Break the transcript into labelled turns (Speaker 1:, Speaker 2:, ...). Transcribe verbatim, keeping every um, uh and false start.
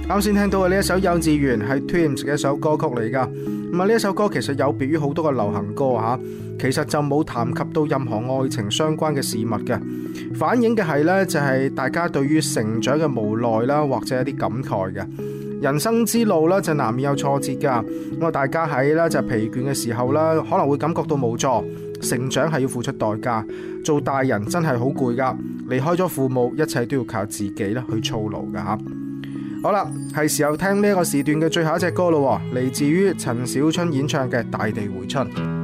Speaker 1: 啱先聽到嘅呢一首幼稚園係 Twins 嘅一首歌曲嚟噶。咁啊，呢一首歌其實有別於好多嘅流行歌吓，其實就冇談及到任何愛情相關嘅事物嘅，反映嘅係呢，就係大家對於成長嘅無奈啦，或者一啲感慨嘅。人生之路咧就難免有挫折噶，咁啊大家喺咧就疲倦嘅時候啦，可能會感覺到無助。成長係要付出代價，做大人真係好攰噶，離開咗父母，一切都要靠自己啦去操勞噶吓。好啦，係時候聽呢一個時段嘅最後一隻歌咯，嚟自於陳小春演唱嘅《大地回春》。